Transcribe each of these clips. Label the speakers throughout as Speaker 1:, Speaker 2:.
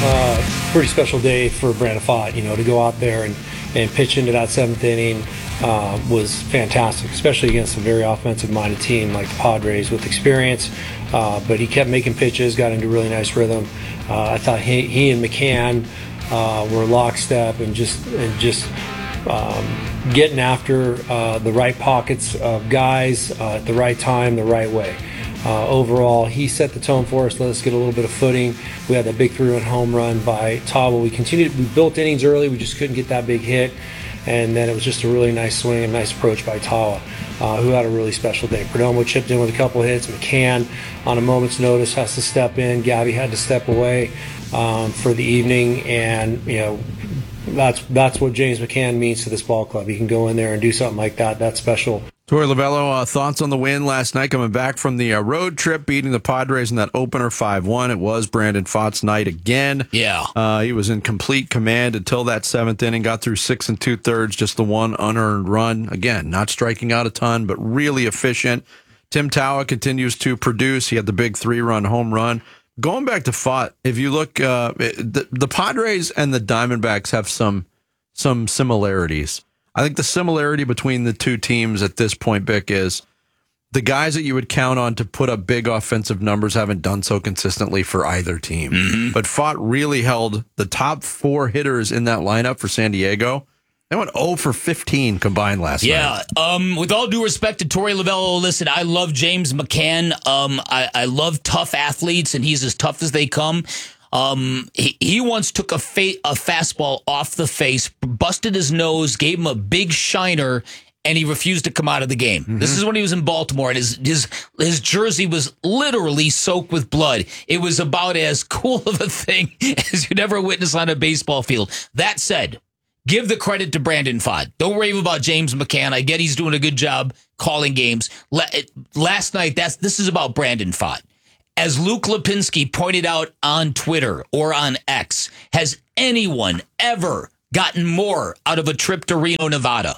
Speaker 1: pretty special day for Brandon Pfaadt. To go out there and pitch into that seventh inning was fantastic, especially against a very offensive-minded team like the Padres with experience. But he kept making pitches, got into really nice rhythm. I thought he and McCann were lockstep and just getting after the right pockets of guys at the right time, the right way. Overall, he set the tone for us, let us get a little bit of footing. We had that big 3-run home run by Tawa. We built innings early, we just couldn't get that big hit. And then it was just a really nice swing and nice approach by Tawa, who had a really special day. Perdomo chipped in with a couple hits. McCann, on a moment's notice, has to step in. Gabby had to step away for the evening. And, that's what James McCann means to this ball club. He can go in there and do something like that. That's special.
Speaker 2: Torey Lovullo, thoughts on the win last night, coming back from the road trip, beating the Padres in that opener 5-1. It was Brandon Pfaadt's night again.
Speaker 3: Yeah.
Speaker 2: He was in complete command until that seventh inning, got through 6 2/3, just the one unearned run. Again, not striking out a ton, but really efficient. Tim Tawa continues to produce. He had the big 3-run home run. Going back to Pfaadt, if you look, the Padres and the Diamondbacks have some similarities. I think the similarity between the two teams at this point, Bick, is the guys that you would count on to put up big offensive numbers haven't done so consistently for either team.
Speaker 3: Mm-hmm.
Speaker 2: But Pfaadt really held the top 4 hitters in that lineup for San Diego. They went 0 for 15 combined last night.
Speaker 3: Yeah. With all due respect to Torey Lovullo, listen, I love James McCann. I love tough athletes, and he's as tough as they come. He once took a fastball off the face, busted his nose, gave him a big shiner, and he refused to come out of the game. Mm-hmm. This is when he was in Baltimore, and his jersey was literally soaked with blood. It was about as cool of a thing as you'd ever witness on a baseball field. That said, give the credit to Brandon Pfaadt. Don't rave about James McCann. I get he's doing a good job calling games. Last night, this is about Brandon Pfaadt. As Luke Lipinski pointed out on Twitter or on X, has anyone ever gotten more out of a trip to Reno, Nevada?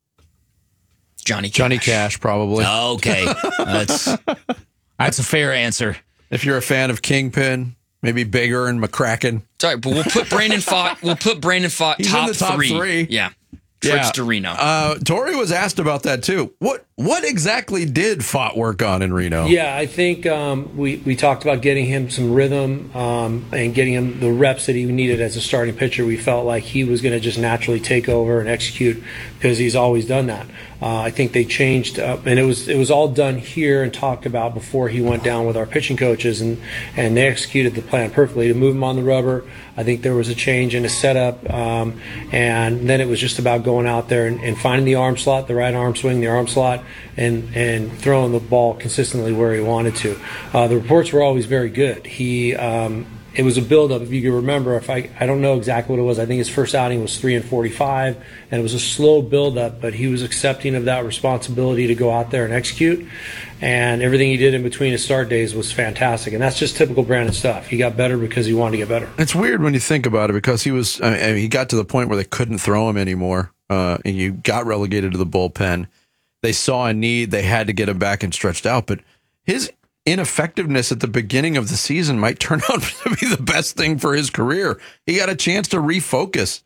Speaker 4: Johnny
Speaker 2: Cash, probably.
Speaker 3: Okay. That's a fair answer.
Speaker 2: If you're a fan of Kingpin, maybe Bigger and McCracken.
Speaker 4: Sorry, but we'll put Brandon Pfaadt
Speaker 2: He's
Speaker 4: top
Speaker 2: in the top 3.
Speaker 4: Yeah. Trips to Reno.
Speaker 2: Torey was asked about that too. What exactly did Pfaadt work on in Reno?
Speaker 1: Yeah, I think we talked about getting him some rhythm and getting him the reps that he needed as a starting pitcher. We felt like he was going to just naturally take over and execute because he's always done that. I think they changed, and it was all done here and talked about before he went down with our pitching coaches, and they executed the plan perfectly to move him on the rubber. I think there was a change in his setup, and then it was just about going out there and finding the arm slot, the right arm swing, the arm slot, and throwing the ball consistently where he wanted to. The reports were always very good. It was a build-up. If you can remember, I don't know exactly what it was. I think his first outing was 3 45, and it was a slow build-up, but he was accepting of that responsibility to go out there and execute. And everything he did in between his start days was fantastic. And that's just typical Brandon stuff. He got better because he wanted to get better.
Speaker 2: It's weird when you think about it because he got to the point where they couldn't throw him anymore, and you got relegated to the bullpen. They saw a need. They had to get him back and stretched out. But his ineffectiveness at the beginning of the season might turn out to be the best thing for his career. He got a chance to refocus.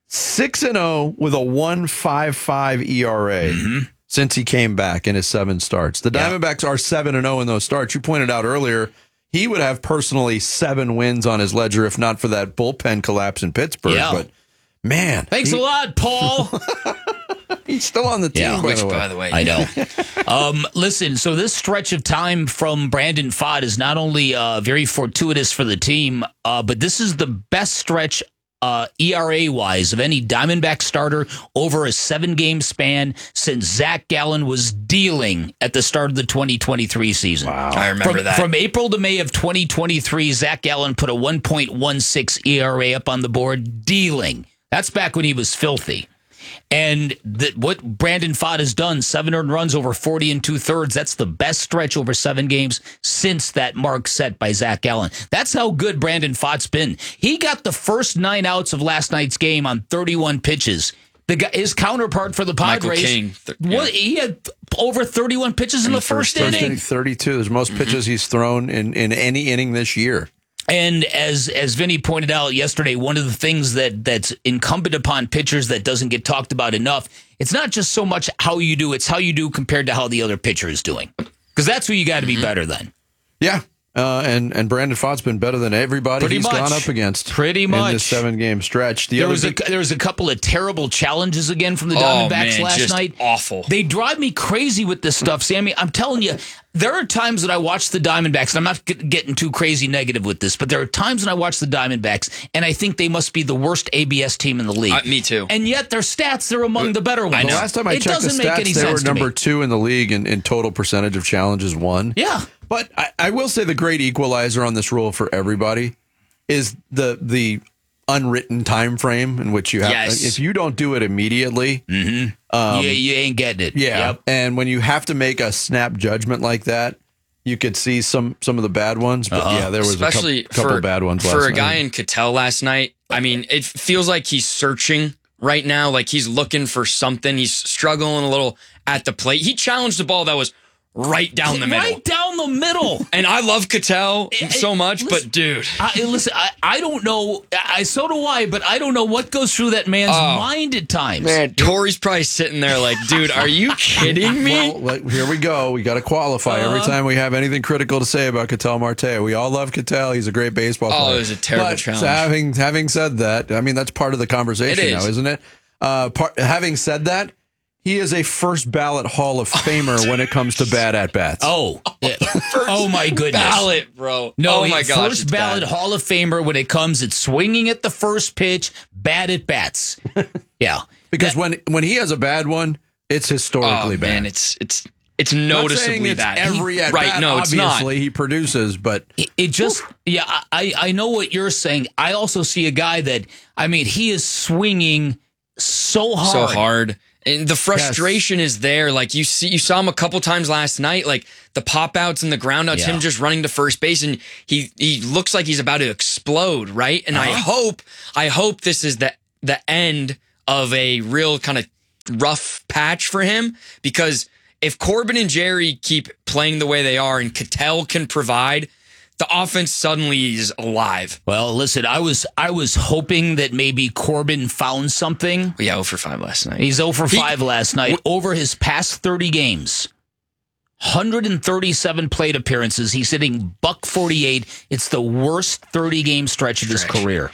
Speaker 2: 6-0 with a 1.55 ERA since he came back in his 7 starts. The Diamondbacks are 7-0 in those starts. You pointed out earlier he would have personally 7 wins on his ledger if not for that bullpen collapse in Pittsburgh.
Speaker 3: Yeah.
Speaker 2: But man,
Speaker 3: thanks a lot, Paul.
Speaker 2: He's still on the team,
Speaker 4: by the way.
Speaker 3: I know. Listen, so this stretch of time from Brandon Pfaadt is not only very fortuitous for the team, but this is the best stretch ERA-wise of any Diamondback starter over a 7-game span since Zach Gallen was dealing at the start of the 2023 season.
Speaker 2: Wow.
Speaker 4: I remember that.
Speaker 3: From April to May of 2023, Zach Gallen put a 1.16 ERA up on the board, dealing. That's back when he was filthy. And what Brandon Pfaadt has done, 7 earned runs over 40 2/3, that's the best stretch over 7 games since that mark set by Zach Gallen. That's how good Brandon Pfaadt's been. He got the first 9 outs of last night's game on 31 pitches. His counterpart for the Padres, he had over 31 pitches in the first inning.
Speaker 2: 32. There's most pitches he's thrown in any inning this year.
Speaker 3: And as Vinny pointed out yesterday, one of the things that's incumbent upon pitchers that doesn't get talked about enough, it's not just so much how you do, it's how you do compared to how the other pitcher is doing. Because that's who you got to be better than.
Speaker 2: Yeah. And Brandon Pfaadt's been better than everybody he's gone up against.
Speaker 3: Pretty much.
Speaker 2: In this 7-game stretch.
Speaker 3: There was a couple of terrible challenges again from the Diamondbacks last night.
Speaker 4: Awful.
Speaker 3: They drive me crazy with this stuff, Sammy. I'm telling you, there are times that I watch the Diamondbacks, and I'm not getting too crazy negative with this, but there are times when I watch the Diamondbacks, and I think they must be the worst ABS team in the league.
Speaker 4: Me too.
Speaker 3: And yet their stats, they're among the better ones.
Speaker 2: The last time I checked the stats, they were number 2 in the league in total percentage of challenges won.
Speaker 3: Yeah.
Speaker 2: But I will say the great equalizer on this rule for everybody is the unwritten time frame in which you have.
Speaker 4: Yes.
Speaker 2: If you don't do it immediately,
Speaker 3: you ain't getting it.
Speaker 2: Yeah.
Speaker 3: Yep.
Speaker 2: And when you have to make a snap judgment like that, you could see some of the bad ones. But yeah, there was
Speaker 4: especially
Speaker 2: a couple bad ones last night.
Speaker 4: For a guy in Ketel last night, I mean, it feels like he's searching right now. Like he's looking for something. He's struggling a little at the plate. He challenged the ball that was right down the middle.
Speaker 3: Right down the middle.
Speaker 4: And I love Ketel so much,
Speaker 3: listen,
Speaker 4: but dude.
Speaker 3: I don't know. So do I, but I don't know what goes through that man's mind at times.
Speaker 4: Man, Tori's probably sitting there like, dude, are you kidding me?
Speaker 2: Well, here we go. We got to qualify. Every time we have anything critical to say about Ketel Marte, we all love Ketel. He's a great baseball player.
Speaker 4: Oh, it was a terrible challenge.
Speaker 2: So having said that, I mean, that's part of the conversation now, isn't it? Having said that, he is a first ballot Hall of Famer when it comes to bad at-bats.
Speaker 3: Oh, oh my goodness.
Speaker 4: Ballot, bro.
Speaker 3: No,
Speaker 4: oh my gosh.
Speaker 3: First ballot Hall of Famer when it comes, it's swinging at the first pitch, bad at bats. Yeah.
Speaker 2: Because when he has a bad one, it's historically bad.
Speaker 4: Man, it's noticeably bad.
Speaker 2: Every at-bat,
Speaker 4: right, no, it's not.
Speaker 2: obviously he produces, but
Speaker 3: it just, yeah, I know what you're saying. I also see a guy that, I mean, he is swinging so hard.
Speaker 4: So hard. And the frustration is there. Like you saw him a couple times last night, like the pop outs and the ground outs, him just running to first base, and he looks like he's about to explode, right? And I hope this is the end of a real kind of rough patch for him, because if Corbin and Jerry keep playing the way they are and Ketel can provide, the offense suddenly is alive.
Speaker 3: Well, listen, I was hoping that maybe Corbin found something.
Speaker 4: Yeah, 0 for 5 last night.
Speaker 3: He's 0 for 5 last night. Over his past 30 games, 137 plate appearances. He's hitting .148. It's the worst 30-game stretch of his career.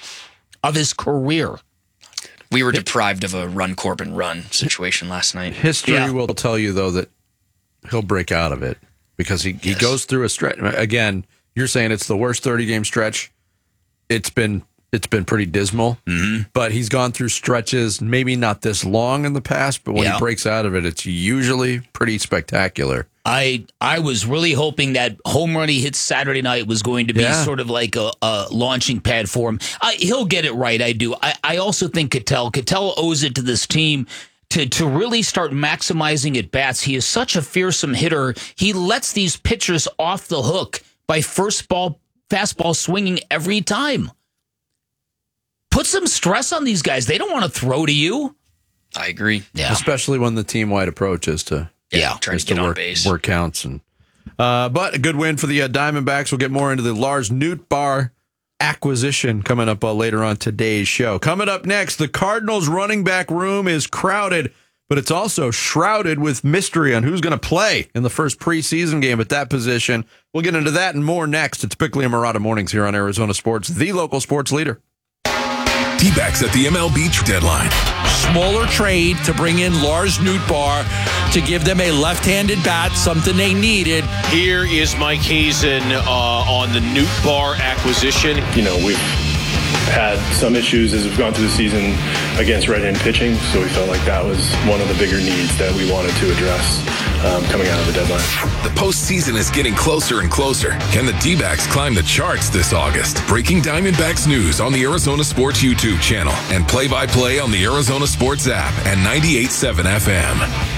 Speaker 4: We were deprived of a run Corbin run situation last night.
Speaker 2: History will tell you, though, that he'll break out of it because he goes through a stretch. Again, you're saying it's the worst 30-game stretch. It's been pretty dismal, but he's gone through stretches, maybe not this long in the past, but when he breaks out of it, it's usually pretty spectacular.
Speaker 3: I was really hoping that home run he hit Saturday night was going to be sort of like a launching pad for him. He'll get it right, I do. I also think Ketel owes it to this team to really start maximizing at bats. He is such a fearsome hitter. He lets these pitchers off the hook by fastball swinging every time. Put some stress on these guys. They don't want to throw to you.
Speaker 4: I agree.
Speaker 2: Yeah. Especially when the team-wide approach is to
Speaker 4: trying to get on base.
Speaker 2: Work counts. But a good win for the Diamondbacks. We'll get more into the Lars Nootbaar acquisition coming up later on today's show. Coming up next, the Cardinals running back room is crowded, but it's also shrouded with mystery on who's going to play in the first preseason game at that position. We'll get into that and more next. It's Bickley and Murata Mornings here on Arizona Sports, the local sports leader.
Speaker 5: D-backs at the MLB deadline.
Speaker 6: Smaller trade to bring in Lars Nootbaar to give them a left-handed bat, something they needed.
Speaker 7: Here is Mike Hazen on the Nootbaar acquisition.
Speaker 8: You know, we've had some issues as we've gone through the season against right-hand pitching, so we felt like that was one of the bigger needs that we wanted to address coming out of the deadline.
Speaker 5: The postseason is getting closer and closer. Can the D-backs climb the charts this August? Breaking Diamondbacks news on the Arizona Sports YouTube channel and play-by-play on the Arizona Sports app and 98.7 FM.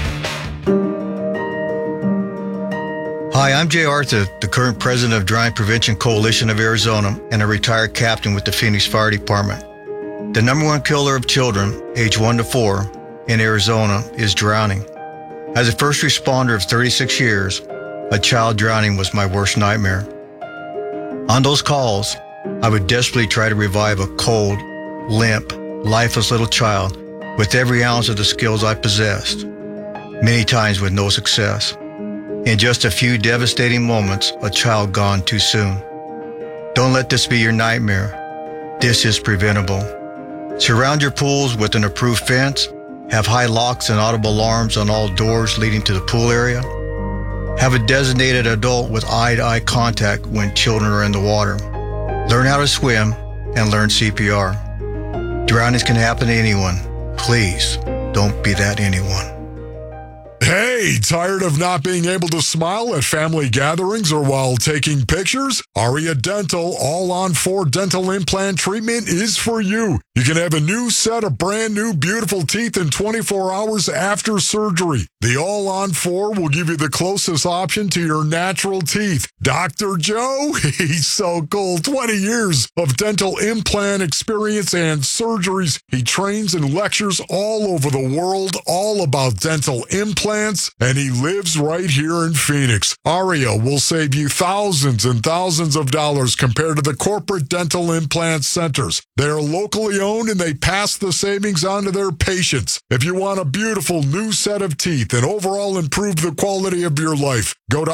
Speaker 9: Hi, I'm Jay Arthur, the current president of Drowning Prevention Coalition of Arizona and a retired captain with the Phoenix Fire Department. The number one killer of children, age 1 to 4, in Arizona is drowning. As a first responder of 36 years, a child drowning was my worst nightmare. On those calls, I would desperately try to revive a cold, limp, lifeless little child with every ounce of the skills I possessed, many times with no success. In just a few devastating moments, a child gone too soon. Don't let this be your nightmare. This is preventable. Surround your pools with an approved fence. Have high locks and audible alarms on all doors leading to the pool area. Have a designated adult with eye-to-eye contact when children are in the water. Learn how to swim and learn CPR. Drownings can happen to anyone. Please, don't be that anyone.
Speaker 10: Hey, tired of not being able to smile at family gatherings or while taking pictures? Aria Dental All-on-4 Dental Implant Treatment is for you. You can have a new set of brand new beautiful teeth in 24 hours after surgery. The All-on-4 will give you the closest option to your natural teeth. Dr. Joe, he's so cool. 20 years of dental implant experience and surgeries. He trains and lectures all over the world, all about dental implants, and he lives right here in Phoenix. Aria will save you thousands and thousands of dollars compared to the corporate dental implant centers. They are locally owned and they pass the savings on to their patients. If you want a beautiful new set of teeth and overall improve the quality of your life, go to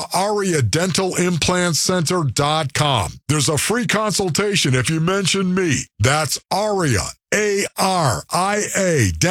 Speaker 10: AriaDentalImplantCenter.com. There's a free consultation if you mention me. That's Aria, ARIA,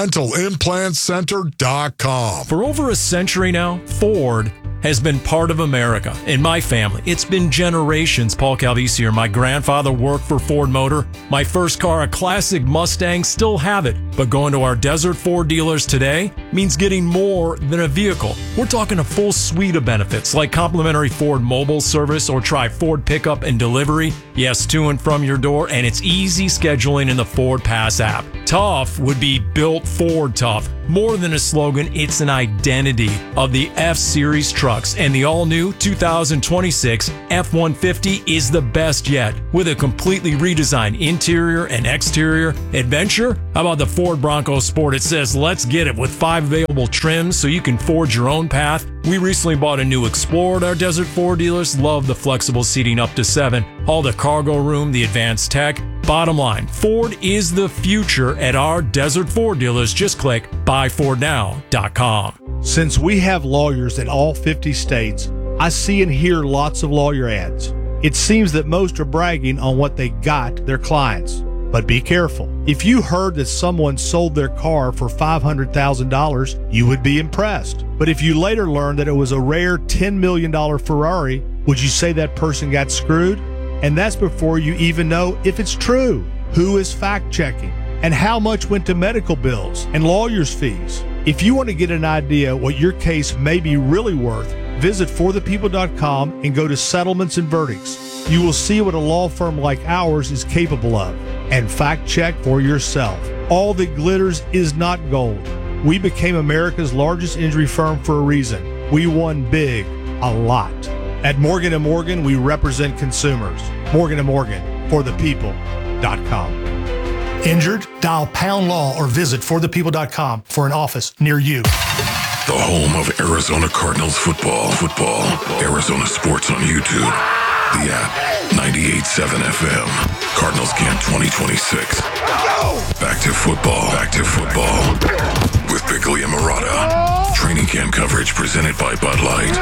Speaker 10: DentalImplantCenter.com.
Speaker 11: For over a century now, Ford has been part of America. In my family, it's been generations. Paul Calvisi here. My grandfather worked for Ford Motor. My first car, a classic Mustang, still have it. But going to our Desert Ford dealers today means getting more than a vehicle. We're talking a full suite of benefits like complimentary Ford mobile service or try Ford pickup and delivery. Yes, to and from your door, and it's easy scheduling in the Ford Pass app. Tough would be built Ford tough. More than a slogan, it's an identity of the F-Series trucks, and the all-new 2026 F-150 is the best yet. With a completely redesigned interior and exterior adventure, how about the Ford Bronco Sport? It says, let's get it, with 5 available trims so you can forge your own path. We recently bought a new Explorer at our Desert Ford dealers. Love the flexible seating up to 7. All the cargo room, the advanced tech. Bottom line, Ford is the future at our Desert Ford dealers. Just click buyfordnow.com.
Speaker 12: Since we have lawyers in all 50 states, I see and hear lots of lawyer ads. It seems that most are bragging on what they got their clients. But be careful. If you heard that someone sold their car for $500,000, you would be impressed. But if you later learned that it was a rare $10 million Ferrari, would you say that person got screwed? And that's before you even know if it's true. Who is fact-checking? And how much went to medical bills and lawyers' fees? If you want to get an idea what your case may be really worth, visit forthepeople.com and go to settlements and verdicts. You will see what a law firm like ours is capable of, and fact-check for yourself. All that glitters is not gold. We became America's largest injury firm for a reason. We won big, a lot. At Morgan & Morgan, we represent consumers. Morgan & Morgan, forthepeople.com.
Speaker 13: Injured? Dial #law or visit forthepeople.com for an office near you.
Speaker 5: The home of Arizona Cardinals football. Arizona sports on YouTube. The app, 98.7 FM. Cardinals Camp 2026. Back to football. With Biglia Murata. Training camp coverage presented by Bud Light.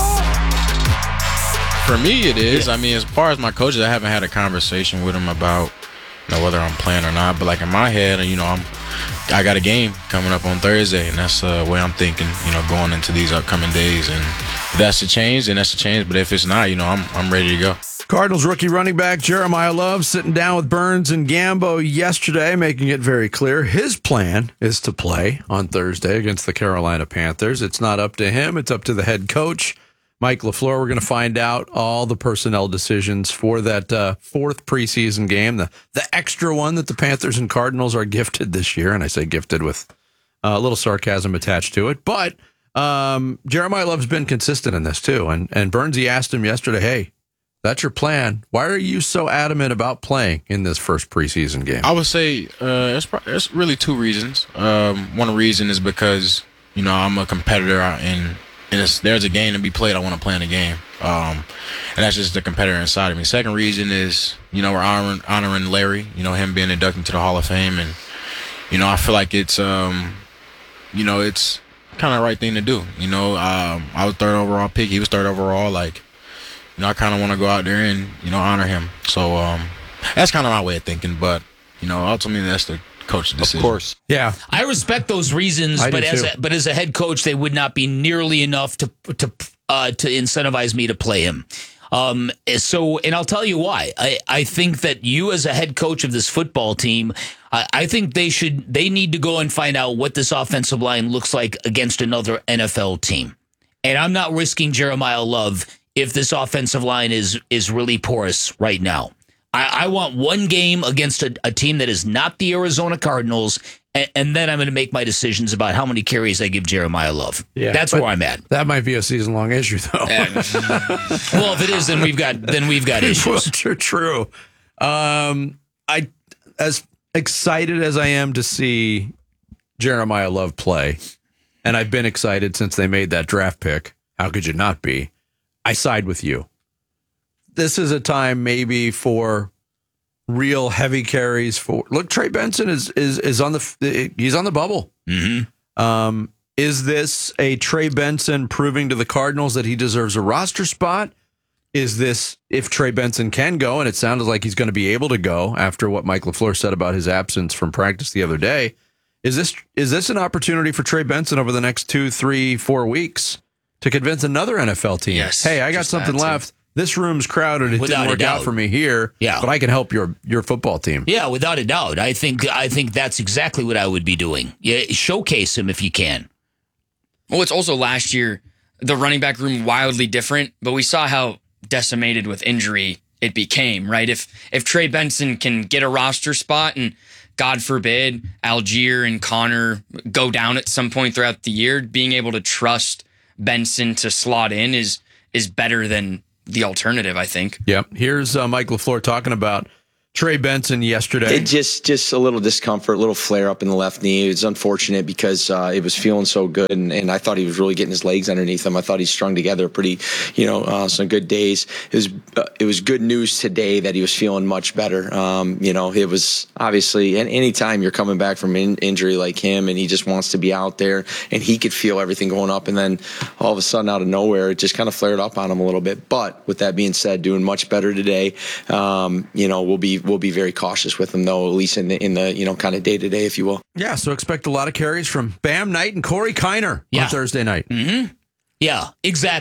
Speaker 14: For me, it is. I mean, as far as my coaches, I haven't had a conversation with them about whether I'm playing or not. But like in my head, I got a game coming up on Thursday, and that's the way I'm thinking. Going into these upcoming days, and if that's the change, then that's the change. But if it's not, I'm ready to go.
Speaker 2: Cardinals rookie running back Jeremiah Love sitting down with Burns and Gambo yesterday, making it very clear his plan is to play on Thursday against the Carolina Panthers. It's not up to him; it's up to the head coach, Mike LaFleur. We're going to find out all the personnel decisions for that fourth preseason game, the extra one that the Panthers and Cardinals are gifted this year. And I say gifted with a little sarcasm attached to it. But Jeremiah Love's been consistent in this too. And Burnsy asked him yesterday, hey, that's your plan. Why are you so adamant about playing in this first preseason game?
Speaker 14: I would say it's really two reasons. One reason is because, I'm a competitor and there's a game to be played, I want to play in the game. And that's just the competitor inside of me. Second reason is, we're honoring Larry, him being inducted to the Hall of Fame. And, I feel like it's, it's kind of the right thing to do. I was third overall pick. He was third overall. I kind of want to go out there and, honor him. So that's kind of my way of thinking. But, ultimately, that's the coach's decision.
Speaker 2: Of course. Yeah.
Speaker 3: I respect those reasons, but as a head coach, they would not be nearly enough to incentivize me to play him. And I'll tell you why. I think that you as a head coach of this football team, I think they need to go and find out what this offensive line looks like against another NFL team. And I'm not risking Jeremiah Love if this offensive line is really porous right now. I want one game against a team that is not the Arizona Cardinals, and then I'm going to make my decisions about how many carries I give Jeremiah Love. Yeah, that's where I'm at.
Speaker 2: That might be a season-long issue, though.
Speaker 3: Well, if it is, then we've got issues.
Speaker 2: True. As excited as I am to see Jeremiah Love play, and I've been excited since they made that draft pick. How could you not be? I side with you. This is a time maybe for real heavy carries. Look, Trey Benson is on he's on the bubble.
Speaker 3: Mm-hmm.
Speaker 2: Is this a Trey Benson proving to the Cardinals that he deserves a roster spot? Is this, if Trey Benson can go, and it sounded like he's going to be able to go after what Mike LaFleur said about his absence from practice the other day, is this an opportunity for Trey Benson over the next 2, 3, 4 weeks to convince another NFL team?
Speaker 4: Yes,
Speaker 2: hey, I got something left. This room's crowded. It didn't work out for me here.
Speaker 3: Yeah.
Speaker 2: But I can help your football team.
Speaker 3: Yeah, without a doubt. I think that's exactly what I would be doing. Yeah, showcase him if you can.
Speaker 4: Well, it's also last year, the running back room wildly different, but we saw how decimated with injury it became, right? If Trey Benson can get a roster spot and God forbid Algier and Connor go down at some point throughout the year, being able to trust Benson to slot in is better than the alternative, I think.
Speaker 2: Yep. Here's Mike LaFleur talking about Trey Benson yesterday.
Speaker 15: It just a little discomfort, a little flare up in the left knee. It's unfortunate because it was feeling so good, and I thought he was really getting his legs underneath him. I thought he strung together pretty, some good days. It was good news today that he was feeling much better. It was obviously, and anytime you're coming back from injury like him, and he just wants to be out there, and he could feel everything going up, and then all of a sudden out of nowhere, it just kind of flared up on him a little bit. But with that being said, doing much better today. We'll be very cautious with him, though, at least in the kind of day-to-day, if you will.
Speaker 2: Yeah, so expect a lot of carries from Bam Knight and Corey Kiner on Thursday night.
Speaker 3: Mm-hmm. Yeah, exactly.